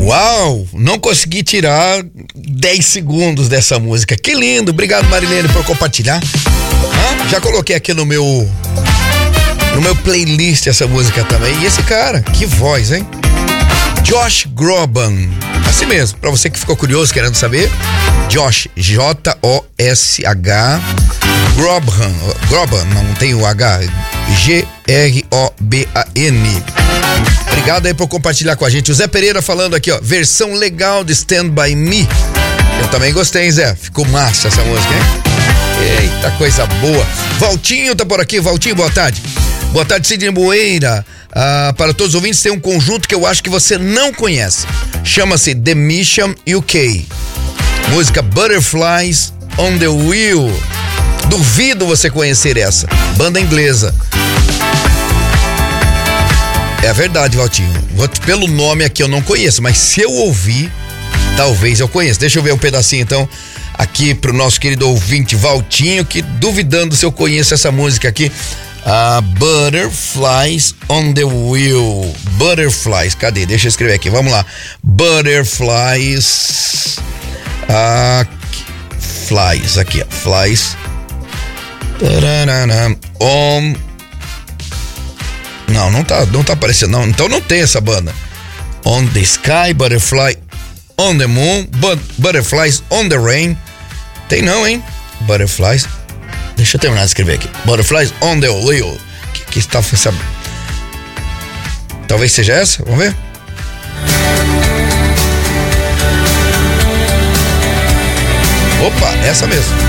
Uau, não consegui tirar 10 segundos dessa música. Que lindo, obrigado Marilene por compartilhar. Já coloquei aqui no meu playlist essa música também. E esse cara, que voz, hein? Josh Groban, assim mesmo, pra você que ficou curioso, querendo saber, Josh, J-O-S-H, Groban, não tem o H, G-R-O-B-A-N. Obrigado aí por compartilhar com a gente. O Zé Pereira falando aqui, ó, versão legal de Stand By Me. Eu também gostei, hein, Zé? Ficou massa essa música, hein? Eita, coisa boa. Valtinho tá por aqui. Valtinho, boa tarde. Boa tarde, Sidney Moeira. Para todos os ouvintes, tem um conjunto que eu acho que você não conhece. Chama-se The Mission UK. Música Butterflies on the Wheel. Duvido você conhecer essa. Banda inglesa. É verdade, Valtinho. Pelo nome aqui eu não conheço, mas se eu ouvir, talvez eu conheça. Deixa eu ver um pedacinho então aqui pro nosso querido ouvinte Valtinho, que duvidando se eu conheço essa música aqui. Butterflies on the Wheel. Butterflies, cadê? Deixa eu escrever aqui, vamos lá. Butterflies. Flies, aqui, ó. Flies. On. Não tá aparecendo, não. Então não tem essa banda. On the Sky, Butterfly on the Moon, Butterflies on the Rain. Tem não, hein? Butterflies. Deixa eu terminar de escrever aqui. Butterflies on the Wheel. Que está essa... Talvez seja essa, vamos ver. Opa, essa mesmo.